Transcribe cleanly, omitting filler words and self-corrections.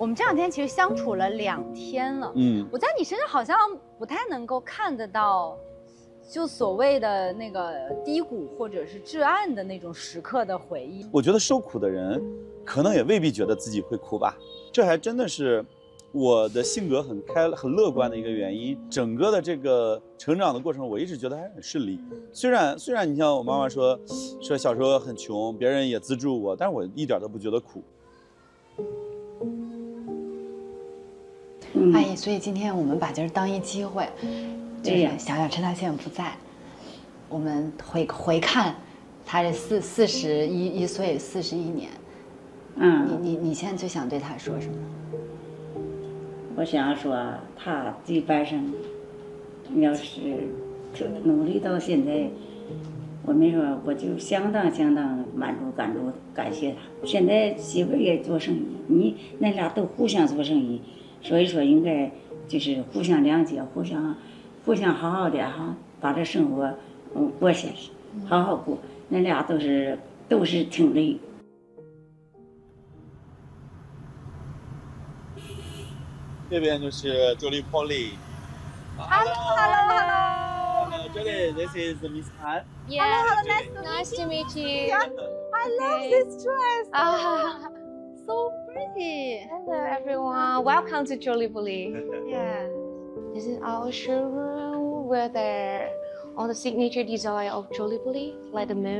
我们这2天其实相处了2天了，我在你身上好像不太能够看得到，就所谓的那个低谷或者是至暗的那种时刻的回忆。 我觉得受苦的人，可能也未必觉得自己会哭吧，这还真的是我的性格很乐观的一个原因。整个的这个成长的过程，我一直觉得还很顺利。虽然你像我妈妈说小时候很穷，别人也资助我，但是我一点都不觉得苦。 阿姨，所以今天我们把今儿当一机会，就是小小趁他现在不在，我们回看他这41岁41年，你现在最想对他说什么？ 我想说，他这半生要是努力到现在，我没说，我就相当感谢他。现在媳妇也做生意，那俩都互相做生意，所以说应该就是互相谅解，互相好好的哈，把这生活过下去，好好过。那俩都是挺累。 这边就是Jolie Polly。Hello, Jolie, this is Miss Han. Yeah. Hello, nice to meet you. I love this dress. So pretty. Hello, everyone. Welcome to Jollibee. Yeah. This is our showroom where all the signature design of Jollibee, like the moon.